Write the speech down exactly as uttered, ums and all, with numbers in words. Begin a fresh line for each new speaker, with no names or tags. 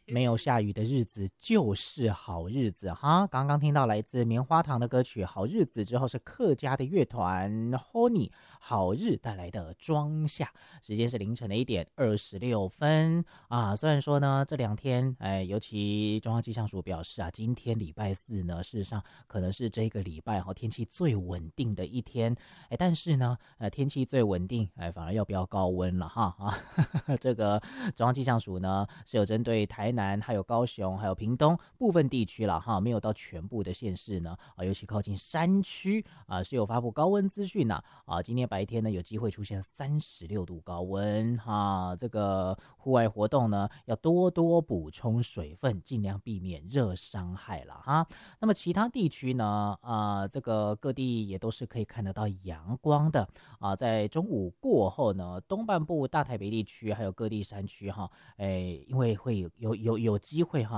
没有下雨的日子就是好日子哈。刚刚听到来自棉花糖的歌曲《好日子》之后，是客家的乐团 Honey 好日带来的庄夏。时间是凌晨的一点二十六分啊。虽然说呢这两天哎，尤其中央气象署表示啊，今天礼拜四呢，事实上可能是这个礼拜哈天气最稳定的一天。哎，但是呢呃天气最稳定哎，反而要飙高温了哈啊。这个中央气象署呢是有针对台南还有高雄还有屏东部分地区了哈，没有到全部的县市呢啊，尤其靠近山区啊是有发布高温资讯呐啊。今天白天呢有机会出现三十六度高温哈，这个户外活动呢要多多补充水分，尽量避免热伤害了哈。那么其他地区呢啊，这个各地也都是可以看得到阳光的啊。在中午过后呢，东半部大台北地区还有各地山区哈，哎，因为会有有有有机会哈。